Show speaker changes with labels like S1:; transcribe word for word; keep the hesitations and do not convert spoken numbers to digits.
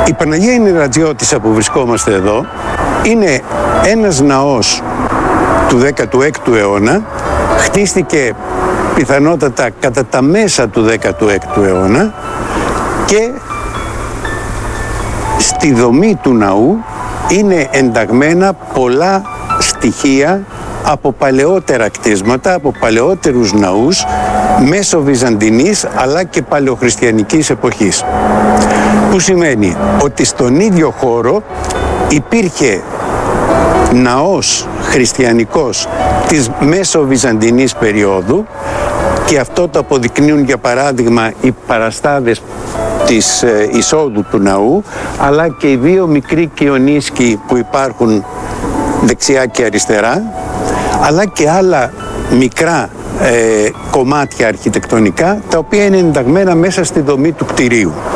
S1: Η Παναγία Νηρατζιώτισσα που βρισκόμαστε εδώ είναι ένας ναός του δέκατου έκτου αιώνα, χτίστηκε πιθανότατα κατά τα μέσα του δέκατου έκτου αιώνα και στη δομή του ναού είναι ενταγμένα πολλά στοιχεία από παλαιότερα κτίσματα, από παλαιότερους ναούς μέσω βυζαντινής αλλά και παλαιοχριστιανικής εποχής. Που σημαίνει ότι στον ίδιο χώρο υπήρχε ναός χριστιανικός της μέσο-βυζαντινής περίοδου και αυτό το αποδεικνύουν για παράδειγμα οι παραστάδες της ε, εισόδου του ναού, αλλά και οι δύο μικροί κοιονίσκοι που υπάρχουν δεξιά και αριστερά, αλλά και άλλα μικρά ε, κομμάτια αρχιτεκτονικά τα οποία είναι ενταγμένα μέσα στη δομή του κτηρίου.